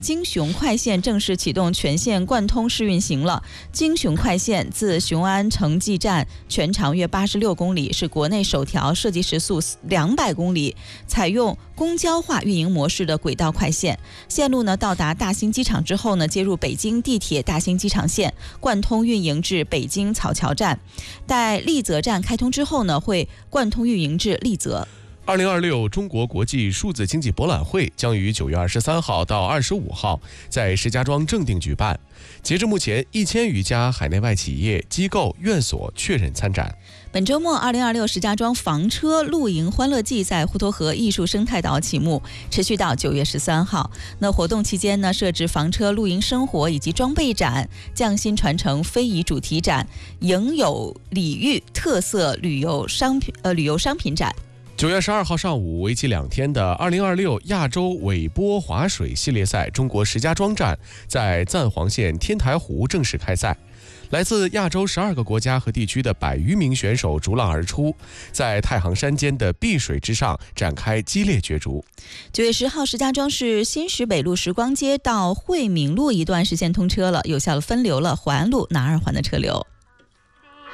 京雄快线正式启动全线贯通试运行了。京雄快线自雄安城际站，全长约86公里，是国内首条设计时速200公里、采用公交化运营模式的轨道快线。线路呢到达大兴机场之后呢，接入北京地铁大兴机场线，贯通运营至北京草桥站。待丽泽站开通之后呢，会贯通运营至丽泽。 2026中国国际数字经济博览会将于9月23号到25号在石家庄正定举办。截至目前，1000余家海内外企业、机构、院所确认参展。 本周末，2026石家庄房车露营欢乐季在滹沱河艺术生态岛启幕，持续到9月13号。那活动期间呢，设置房车露营生活以及装备展、匠心传承非遗主题展、营有礼遇特色旅游商品展。 9月12号上午，为期2天的2026亚洲尾波划水系列赛中国石家庄站在赞皇县天台湖正式开赛。来自亚洲12个国家和地区的100余名选手逐浪而出，在太行山间的碧水之上展开激烈角逐。 9月10号，石家庄市新石北路时光街到惠民路一段实现通车了，有效地分流了淮安路南2环的车流。